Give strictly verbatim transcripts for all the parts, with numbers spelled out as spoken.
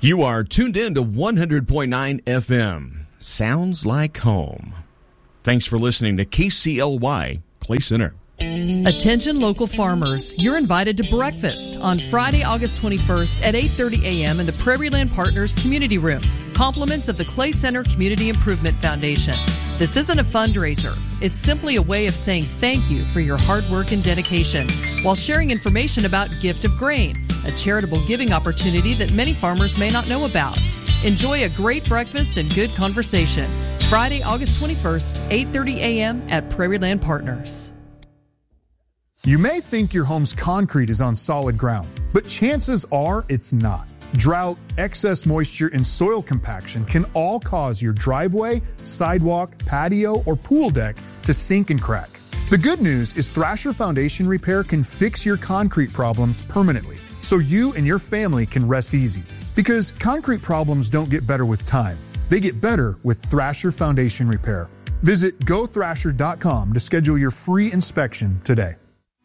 You are tuned in to one hundred point nine F M. Sounds like home. Thanks for listening to K C L Y Clay Center. Attention local farmers, you're invited to breakfast on Friday, August twenty-first at eight thirty a.m. in the Prairie Land Partners Community Room. Compliments of the Clay Center Community Improvement Foundation. This isn't a fundraiser. It's simply a way of saying thank you for your hard work and dedication while sharing information about Gift of Grain, a charitable giving opportunity that many farmers may not know about. Enjoy a great breakfast and good conversation. Friday, August twenty-first, eight thirty a.m. at Prairie Land Partners. You may think your home's concrete is on solid ground, but chances are it's not. Drought, excess moisture, and soil compaction can all cause your driveway, sidewalk, patio, or pool deck to sink and crack. The good news is Thrasher Foundation Repair can fix your concrete problems permanently, so you and your family can rest easy. Because concrete problems don't get better with time. They get better with Thrasher Foundation Repair. Visit go thrasher dot com to schedule your free inspection today.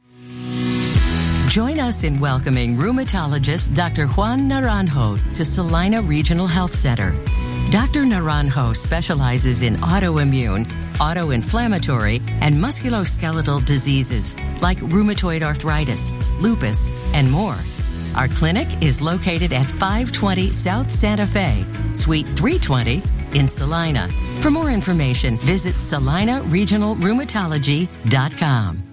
Join us in welcoming rheumatologist Doctor Juan Naranjo to Salina Regional Health Center. Doctor Naranjo specializes in autoimmune, autoinflammatory, and musculoskeletal diseases like rheumatoid arthritis, lupus, and more. Our clinic is located at five twenty South Santa Fe, Suite three twenty in Salina. For more information, visit salina regional rheumatology dot com.